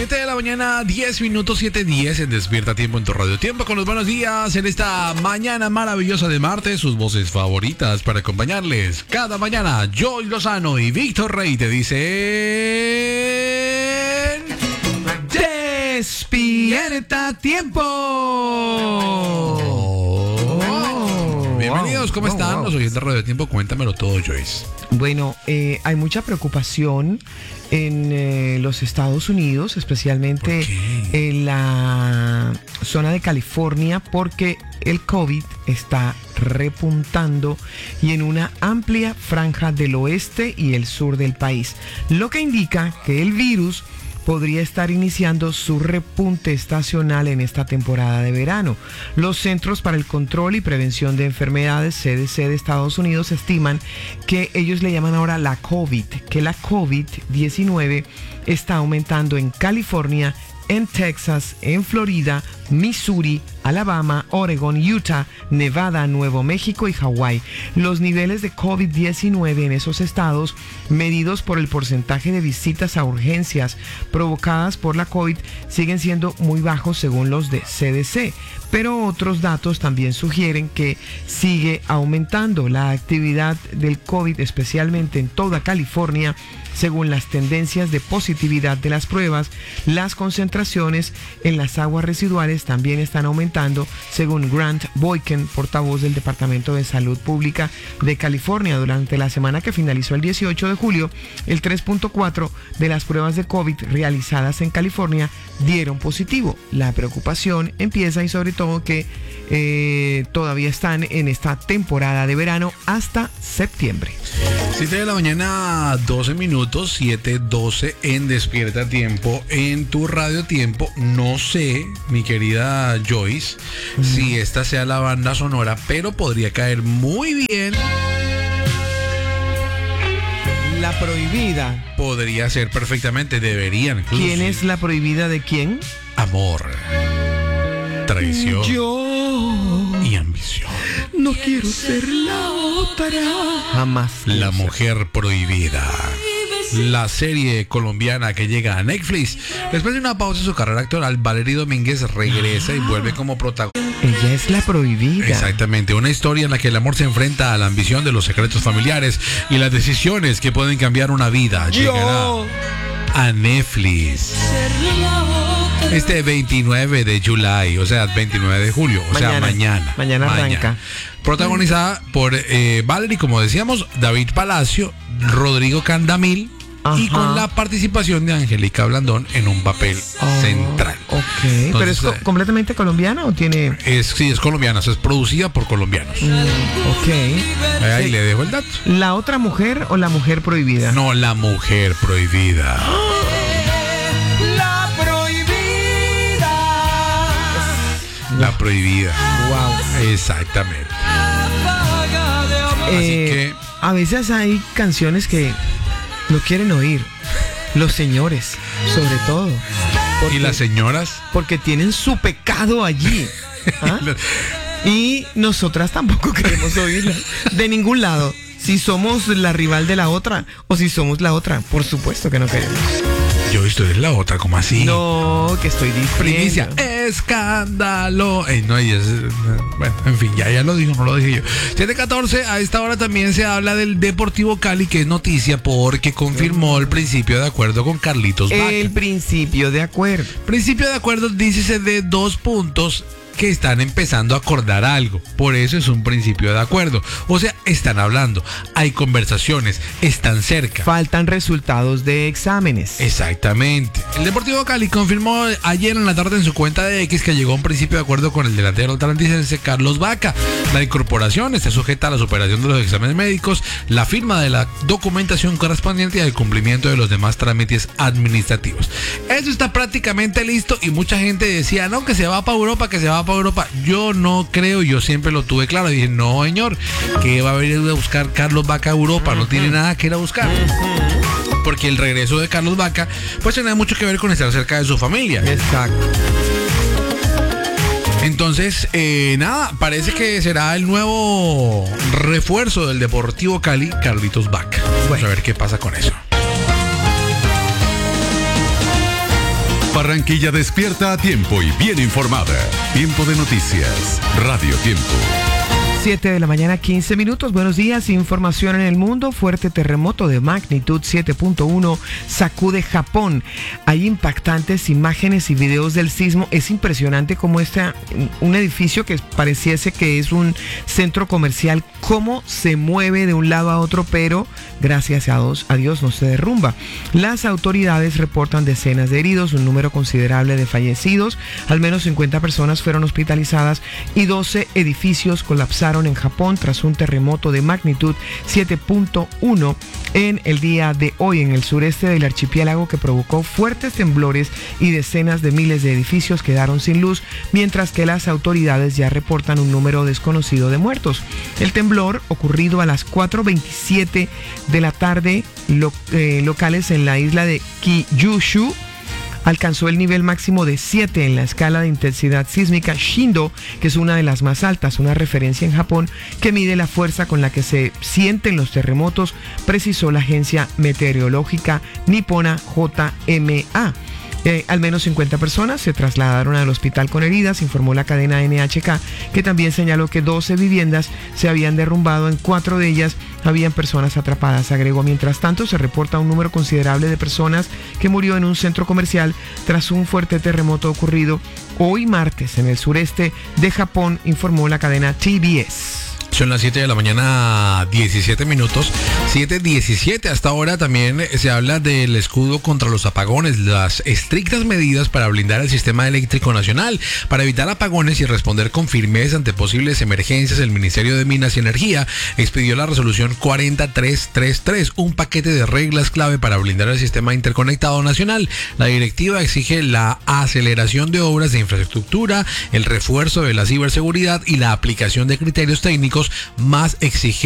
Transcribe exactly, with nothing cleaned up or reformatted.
siete de la mañana, diez minutos, siete diez en Despierta Tiempo en tu Radio Tiempo con los buenos días en esta mañana maravillosa de martes. Sus voces favoritas para acompañarles cada mañana. Joy Lozano y Víctor Rey te dicen... Despierta Tiempo. Bienvenidos, ¿cómo wow, están? wow. Los oyentes de Radio Tiempo, cuéntamelo todo, Joyce. Bueno, eh, hay mucha preocupación en eh, los Estados Unidos, especialmente en la zona de California, porque el COVID está repuntando y en una amplia franja del oeste y el sur del país, lo que indica que el virus podría estar iniciando su repunte estacional en esta temporada de verano. Los Centros para el Control y Prevención de Enfermedades, C D C de Estados Unidos, estiman que ellos le llaman ahora la COVID, que la COVID diecinueve está aumentando en California, en Texas, en Florida, Missouri, Alabama, Oregon, Utah, Nevada, Nuevo México y Hawái. Los niveles de COVID diecinueve en esos estados, medidos por el porcentaje de visitas a urgencias provocadas por la COVID, siguen siendo muy bajos según los de C D C. Pero otros datos también sugieren que sigue aumentando la actividad del COVID, especialmente en toda California. Según las tendencias de positividad de las pruebas, las concentraciones en las aguas residuales también están aumentando, según Grant Boykin, portavoz del Departamento de Salud Pública de California. Durante la semana que finalizó el dieciocho de julio, el tres punto cuatro de las pruebas de COVID realizadas en California dieron positivo. La preocupación empieza y sobre todo que eh, todavía están en esta temporada de verano hasta septiembre. siete de la mañana, doce minutos, siete doce en Despierta Tiempo en tu Radio Tiempo. No sé, mi querida Joyce, mm. si esta sea la banda sonora, pero podría caer muy bien. La prohibida. Podría ser perfectamente, deberían. Incluso. ¿Quién es la prohibida de quién? Amor, traición. Yo. Y ambición. No quiero ser la otra. Jamás. La mujer prohibida. La serie colombiana que llega a Netflix. Después de una pausa en su carrera actoral, Valerie Domínguez regresa y vuelve como protagonista. Ella es la prohibida. Exactamente, una historia en la que el amor se enfrenta a la ambición de los secretos familiares y las decisiones que pueden cambiar una vida. Llegará a Netflix este veintinueve de julio, o sea, veintinueve de julio, o mañana, sea, mañana. Mañana arranca. Protagonizada por eh, Valerie, como decíamos, David Palacio, Rodrigo Candamil. Ajá. Y con la participación de Angélica Blandón en un papel oh, central. Ok, entonces, ¿pero es co- completamente colombiana o tiene...? Es, sí, es colombiana, es producida por colombianos. Mm, ok. Ahí sí. le dejo el dato. ¿La otra mujer o la mujer prohibida? No, la mujer prohibida. La prohibida. La prohibida. Wow. Exactamente. Eh, Así que... A veces hay canciones que... no quieren oír los señores, sobre todo. Porque, ¿y las señoras? Porque tienen su pecado allí. ¿Ah? Y nosotras tampoco queremos oírla de ningún lado. Si somos la rival de la otra o si somos la otra, por supuesto que no queremos. Yo estoy en la otra, ¿cómo así? No, que estoy diciendo. Primicia, escándalo. Ey, no, ella es, bueno, en fin, ya, ya lo dijo, no lo dije yo. siete catorce, a esta hora también se habla del Deportivo Cali, que es noticia porque confirmó el principio de acuerdo con Carlitos Vaca. El principio de acuerdo. Principio de acuerdo, dícese de dos puntos que están empezando a acordar algo. Por eso es un principio de acuerdo. O sea, están hablando, hay conversaciones, están cerca. Faltan resultados de exámenes. Exactamente. El Deportivo Cali confirmó ayer en la tarde en su cuenta de X que llegó a un principio de acuerdo con el delantero atlanticense Carlos Vaca. La incorporación está sujeta a la superación de los exámenes médicos, la firma de la documentación correspondiente y el cumplimiento de los demás trámites administrativos. Eso está prácticamente listo y mucha gente decía, no, que se va para Europa, que se va para Europa. Yo no creo, yo siempre lo tuve claro. Dije, no, señor, que va a venir a buscar Carlos Vaca a Europa, no tiene nada que ir a buscar. Porque el regreso de Carlos Vaca, pues tiene mucho que ver con estar cerca de su familia. Exacto. Entonces, eh, nada, parece que será el nuevo refuerzo del Deportivo Cali, Carlitos Vaca. Vamos bueno. a ver qué pasa con eso. Barranquilla despierta a tiempo y bien informada. Tiempo de noticias. Radio Tiempo. siete de la mañana, quince minutos. Buenos días. Información en el mundo. Fuerte terremoto de magnitud siete punto uno sacude Japón. Hay impactantes imágenes y videos del sismo. Es impresionante cómo este, un edificio que pareciese que es un centro comercial, cómo se mueve de un lado a otro, pero gracias a Dios, a Dios no se derrumba. Las autoridades reportan decenas de heridos, un número considerable de fallecidos. Al menos cincuenta personas fueron hospitalizadas y doce edificios colapsaron en Japón tras un terremoto de magnitud siete punto uno en el día de hoy en el sureste del archipiélago, que provocó fuertes temblores y decenas de miles de edificios quedaron sin luz, mientras que las autoridades ya reportan un número desconocido de muertos. El temblor, ocurrido a las cuatro veintisiete de la tarde lo, eh, locales en la isla de Kyushu, alcanzó el nivel máximo de siete en la escala de intensidad sísmica Shindo, que es una de las más altas, una referencia en Japón que mide la fuerza con la que se sienten los terremotos, precisó la agencia meteorológica nipona J M A. Eh, al menos cincuenta personas se trasladaron al hospital con heridas, informó la cadena N H K, que también señaló que doce viviendas se habían derrumbado, en cuatro de ellas habían personas atrapadas. Agregó: mientras tanto, se reporta un número considerable de personas que murió en un centro comercial tras un fuerte terremoto ocurrido hoy martes en el sureste de Japón, informó la cadena T B S. Son las siete de la mañana, diecisiete minutos. siete diecisiete. Hasta ahora también se habla del escudo contra los apagones, las estrictas medidas para blindar el sistema eléctrico nacional. Para evitar apagones y responder con firmeza ante posibles emergencias, el Ministerio de Minas y Energía expidió la resolución cuarenta mil trescientos treinta y tres, un paquete de reglas clave para blindar el sistema interconectado nacional. La directiva exige la aceleración de obras de infraestructura, el refuerzo de la ciberseguridad y la aplicación de criterios técnicos más exigentes